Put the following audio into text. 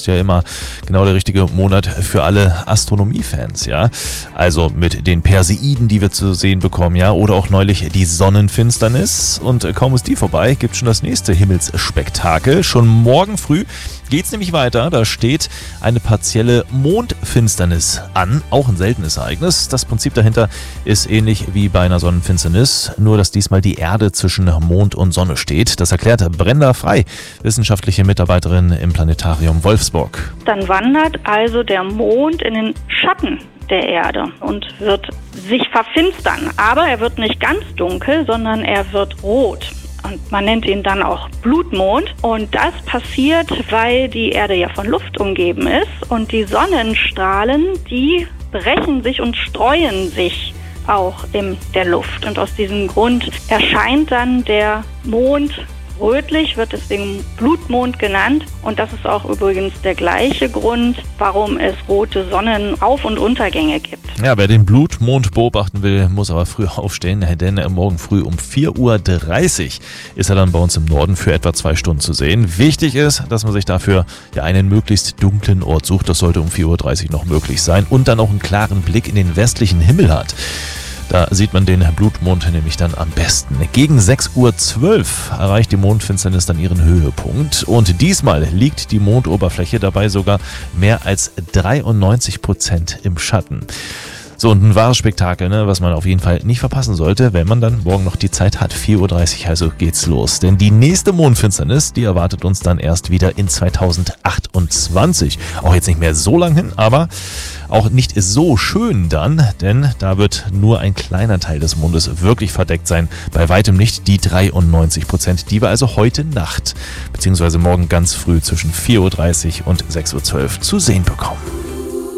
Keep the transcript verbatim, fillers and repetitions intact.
August ja immer genau der richtige Monat für alle Astronomiefans, ja. Also mit den Perseiden, die wir zu sehen bekommen, ja, oder auch neulich die Sonnenfinsternis. Und kaum ist die vorbei, gibt schon das nächste Himmelsspektakel. Schon morgen früh geht's nämlich weiter. Da steht eine partielle Mondfinsternis an, auch ein seltenes Ereignis. Das Prinzip dahinter ist ähnlich wie bei einer Sonnenfinsternis, nur dass diesmal die Erde zwischen Mond und Sonne steht. Das erklärt Brenda Frei, wissenschaftliche Mitarbeiterin im Planetarium Wolfsburg. Dann wandert also der Mond in den Schatten der Erde und wird sich verfinstern. Aber er wird nicht ganz dunkel, sondern er wird rot. Und man nennt ihn dann auch Blutmond. Und das passiert, weil die Erde ja von Luft umgeben ist. Und die Sonnenstrahlen, die brechen sich und streuen sich auch in der Luft. Und aus diesem Grund erscheint dann der Mond rötlich, wird deswegen Blutmond genannt. Und das ist auch übrigens der gleiche Grund, warum es rote Sonnenauf- und Untergänge gibt. Ja, wer den Blutmond beobachten will, muss aber früh aufstehen, denn morgen früh um vier Uhr dreißig ist er dann bei uns im Norden für etwa zwei Stunden zu sehen. Wichtig ist, dass man sich dafür ja einen möglichst dunklen Ort sucht. Das sollte um vier Uhr dreißig noch möglich sein und dann auch einen klaren Blick in den westlichen Himmel hat. Da sieht man den Blutmond nämlich dann am besten. Gegen sechs Uhr zwölf erreicht die Mondfinsternis dann ihren Höhepunkt. Und diesmal liegt die Mondoberfläche dabei sogar mehr als dreiundneunzig Prozent im Schatten. So, und ein wahres Spektakel, ne, was man auf jeden Fall nicht verpassen sollte, wenn man dann morgen noch die Zeit hat. vier Uhr dreißig, also geht's los. Denn die nächste Mondfinsternis, die erwartet uns dann erst wieder in zweitausendachtundzwanzig. Auch jetzt nicht mehr so lang hin, aber auch nicht so schön dann, denn da wird nur ein kleiner Teil des Mondes wirklich verdeckt sein. Bei weitem nicht die dreiundneunzig Prozent, die wir also heute Nacht bzw. morgen ganz früh zwischen vier Uhr dreißig und sechs Uhr zwölf zu sehen bekommen.